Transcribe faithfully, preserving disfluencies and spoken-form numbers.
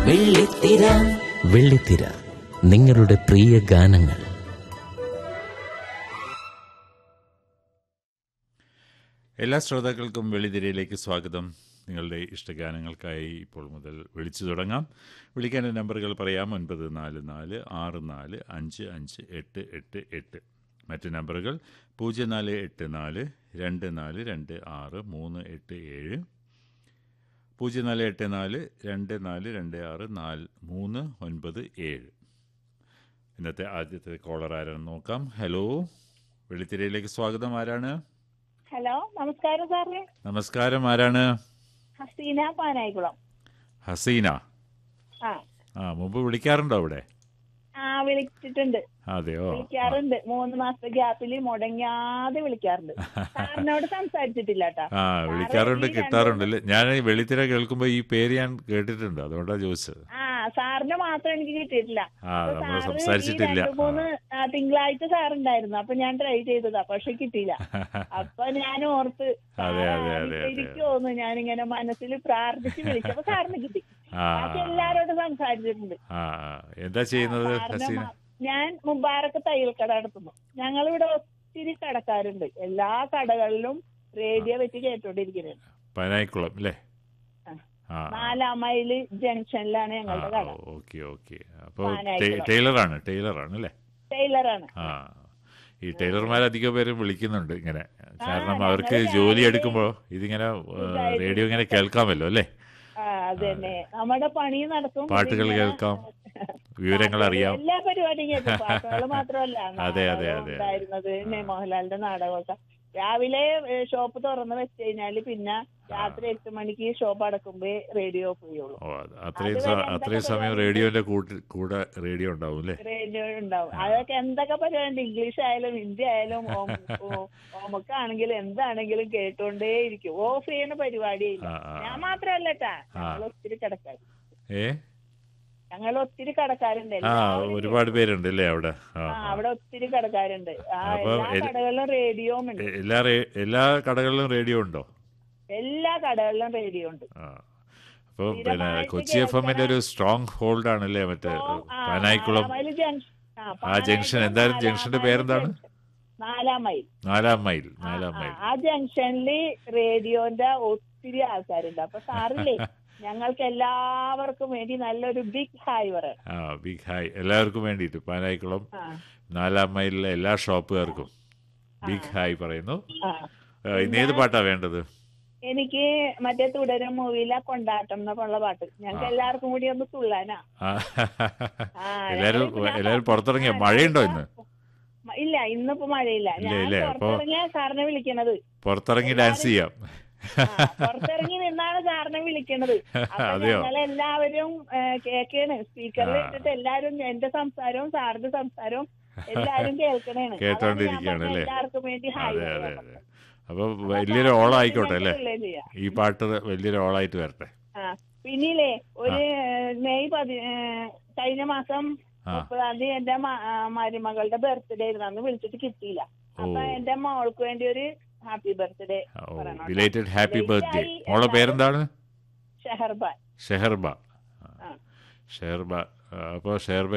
വെള്ളിത്തിര. വെള്ളിത്തിര, നിങ്ങളുടെ പ്രിയ ഗാനങ്ങൾ. എല്ലാ ശ്രോതാക്കൾക്കും വെള്ളിത്തിരയിലേക്ക് സ്വാഗതം. നിങ്ങളുടെ ഇഷ്ടഗാനങ്ങൾക്കായി ഇപ്പോൾ മുതൽ വിളിച്ചു തുടങ്ങാം. വിളിക്കേണ്ട നമ്പറുകൾ പറയാം: ഒൻപത് നാല് നാല് ആറ് നാല് അഞ്ച് അഞ്ച് എട്ട് എട്ട് എട്ട്. മറ്റ് നമ്പറുകൾ പൂജ്യം നാല് എട്ട് നാല് രണ്ട് നാല് രണ്ട് ആറ് മൂന്ന് എട്ട് ഏഴ്, പൂജ്യം നാല് എട്ട് നാല് രണ്ട് നാല് രണ്ട് ആറ് നാല് മൂന്ന് ഒൻപത് ഏഴ്. ഇന്നത്തെ ആദ്യത്തെ കോളർ ആരാണെന്ന് നോക്കാം. ഹലോ, വെള്ളിത്തിരയിലേക്ക് സ്വാഗതം. ആരാണ്? ഹലോ, നമസ്കാരം സാറേ. നമസ്കാരം. ആരാണ്? ഹസീന, പാനായിക്കുളം. ഹസീന. ആ ആ മുമ്പ് വിളിക്കാറുണ്ടോ അവിടെ? ആ വിളിച്ചിട്ടുണ്ട്. അതെയോ? വിളിക്കാറുണ്ട്. മൂന്ന് മാസത്തെ ഗ്യാപ്പിൽ മുടങ്ങാതെ വിളിക്കാറുണ്ട്. സാറിനോട് സംസാരിച്ചിട്ടില്ല കേട്ടാ. ആ വിളിക്കാറുണ്ട്, കിട്ടാറുണ്ടല്ലേ. ഞാൻ ഈ വെള്ളിത്തിര കേൾക്കുമ്പോ ഈ പേര് ഞാൻ കേട്ടിട്ടുണ്ട്, അതുകൊണ്ടാണ് ചോദിച്ചത്. ആ സാറിന് മാത്രം എനിക്ക് കിട്ടിയിട്ടില്ല. ആ നമ്മൾ സംസാരിച്ചിട്ടില്ല. രണ്ടു മൂന്ന് തിങ്കളാഴ്ച സാറുണ്ടായിരുന്നു, അപ്പൊ ഞാൻ ട്രൈ ചെയ്തതാ, പക്ഷെ കിട്ടിയില്ല. അപ്പൊ ഞാൻ ഓർത്ത് എനിക്ക് തോന്നുന്നു ഞാനിങ്ങനെ മനസ്സിൽ പ്രാർത്ഥിച്ച് വിളിച്ചപ്പോ സാറിന് കിട്ടി. ബാക്കി എല്ലാരോടും സംസാരിച്ചിട്ടുണ്ട്. എന്താ ചെയ്യുന്നത്? ഞാൻ മുബാറക്ക് തയ്യൽ കട നടത്തുന്നു. ഞങ്ങളിവിടെ ഒത്തിരി കടക്കാരുണ്ട്. എല്ലാ കടകളിലും റേഡിയോ വെച്ച് കേട്ടോണ്ടിരിക്കുന്നത്. പനായിക്കുളം അല്ലേ? നാലാം മൈല് ജംഗ്ഷനിലാണ് ഞങ്ങളുടെ കട. Okay okay. അപ്പൊ ടൈലറാണ് ടൈലറാണ് അല്ലേ? ടൈലറാണ്. ആ ഈ ടൈലർമാർ അധികം പേര് വിളിക്കുന്നുണ്ട് ഇങ്ങനെ, കാരണം അവർക്ക് ജോലി എടുക്കുമ്പോ ഇതിങ്ങനെ റേഡിയോ ഇങ്ങനെ കേൾക്കാമല്ലോ അല്ലേ? അതന്നെ, നമ്മുടെ പണി നടക്കും, പാട്ടുകൾ കേൾക്കാം, വിവരങ്ങൾ അറിയാം. എല്ലാ പരിപാടിയും കേൾക്കും. പാട്ടുകൾ മാത്രമല്ല, അതെ അതെ അതെ ഉണ്ടായിരുന്നത് മോഹൻലാലിന്റെ നാടകമൊക്കെ. രാവിലെ ഷോപ്പ് തുറന്ന് വെച്ച് കഴിഞ്ഞാല് പിന്നെ രാത്രി എട്ട് മണിക്ക് ഷോപ്പ് അടക്കുമ്പോ റേഡിയോ ഓഫ് ചെയ്യുള്ളൂ. അത്രയും സമയം റേഡിയോന്റെ കൂടെ റേഡിയോ ഉണ്ടാവും അല്ലേ? റേഡിയോ ഉണ്ടാവും. അതൊക്കെ എന്തൊക്കെ പരിപാടി, ഇംഗ്ലീഷ് ആയാലും ഹിന്ദി ആയാലും ഓമക്കാണെങ്കിലും എന്താണെങ്കിലും കേട്ടോണ്ടേ ഇരിക്കും. ഓഫ് ചെയ്യുന്ന പരിപാടിയില്ല. ഞാൻ മാത്രമല്ലട്ടാ, ഞങ്ങൾ ഒത്തിരി കടക്കാർ ഏ ഞങ്ങൾ ഒത്തിരി കടക്കാരുണ്ട്. ഒരുപാട് പേരുണ്ട് അല്ലേ അവിടെ? അവിടെ ഒത്തിരി കടക്കാരുണ്ട്. എല്ലാ കടകളിലും റേഡിയോ ഉണ്ട്. എല്ലാ എല്ലാ കടകളിലും റേഡിയോ ഉണ്ടോ? എല്ലാ കടകളിലും റേഡിയോ ഉണ്ട്. അപ്പൊ പിന്നെ കൊച്ചി എഫ് എമ്മിന്റെ ഒരു സ്ട്രോങ് ഹോൾഡ് ആണല്ലേ മറ്റേ പനായിക്കുളം ആ ജംഗ്ഷൻ. എന്തായാലും ജംഗ്ഷന്റെ പേരെന്താണ്? നാലാം മൈൽ. നാലാം മൈൽ നാലാം മൈൽ ആ ജംഗ്ഷനിൽ റേഡിയോന്റെ ഒത്തിരി ആൾക്കാരുണ്ട്. അപ്പൊ സാറില്ലേ, ഞങ്ങൾക്ക് എല്ലാവർക്കും വേണ്ടി നല്ലൊരു ബിഗ് ഹായ് പറയാം. ആ ബിഗ് ഹായ് എല്ലാവർക്കും വേണ്ടിയിട്ട് പാനായിക്കുളം നാലാം മൈലിലെ എല്ലാ ഷോപ്പുകാർക്കും ബിഗ് ഹായ് പറയുന്നു. ഇന്ന് ഏത് പാട്ടാ വേണ്ടത്? എനിക്ക് മറ്റേ തുടരും മൂവിയിലെ കൊണ്ടാട്ടം എന്നുള്ള പാട്ട്. ഞങ്ങൾക്ക് എല്ലാവർക്കും കൂടി ഒന്ന് തുള്ളാനാ. എല്ലാരും എല്ലാരും പുറത്തിറങ്ങിയ മഴയുണ്ടോ ഇന്ന്? ഇല്ല, ഇന്നിപ്പോ മഴയില്ല. ഞാൻ പുറത്തിറങ്ങിയ സാറിനെ വിളിക്കണത്. പുറത്തിറങ്ങി ഡാൻസ് ചെയ്യാം. പുറത്തിറങ്ങി നിന്നാണ് സാറിനെ വിളിക്കണത്. ഞങ്ങളെല്ലാവരും കേക്കാണ്. സ്പീക്കറിൽ ഇട്ടിട്ട് എല്ലാരും എന്റെ സംസാരവും സാറിന്റെ സംസാരവും എല്ലാരും കേൾക്കണേണ്. കേട്ടോണ്ടിരിക്കുകയാണ് അല്ലേ? എല്ലാവർക്കും വേണ്ടി ഹായ്. അപ്പൊ വലിയൊരു ഓളായിക്കോട്ടെ അല്ലേ? ഈ പാട്ട് വലിയൊരു ഓളായിട്ട് വരട്ടെ. പിന്നില്ലേ, ഒരു മെയ് പതി കഴിഞ്ഞ മാസം മുപ്പതാം തീയതി എന്റെ മരുമകളുടെ ബർത്ത്ഡേ ആയിരുന്നു. അന്ന് വിളിച്ചിട്ട് കിട്ടിയില്ല. അപ്പൊ എന്റെ മോൾക്ക് വേണ്ടി ഒരു happy birthday. Belated happy birthday. മോളുടെ പേരെന്താണ്? ഷെഹർബ. ഷെഹർബ. ഷെഹർബ. അപ്പൊ ഷെഹർബ